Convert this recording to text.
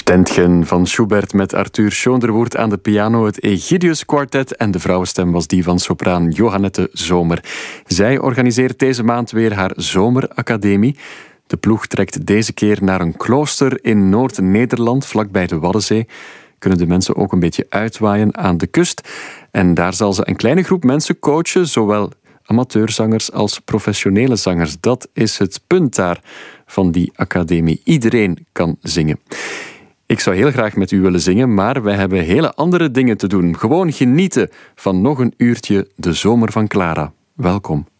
Ständchen van Schubert met Arthur Schoonderwoert aan de piano, het Egidius Quartet, en de vrouwenstem was die van sopraan Johannette Zomer. Zij organiseert deze maand weer haar zomeracademie. De ploeg trekt deze keer naar een klooster in Noord-Nederland, vlakbij de Waddenzee. Kunnen de mensen ook een beetje uitwaaien aan de kust. En daar zal ze een kleine groep mensen coachen, zowel amateurzangers als professionele zangers. Dat is het punt daar van die academie. Iedereen kan zingen. Ik zou heel graag met u willen zingen, maar wij hebben hele andere dingen te doen. Gewoon genieten van nog een uurtje de zomer van Clara. Welkom.